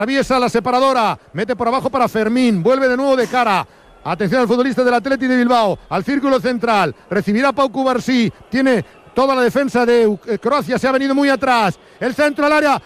Atraviesa la separadora, mete por abajo para Fermín, vuelve de nuevo de cara. Atención al futbolista del Athletic de Bilbao, al círculo central, recibirá Pau Cubarsí, tiene toda la defensa de Croacia, se ha venido muy atrás, el centro al área,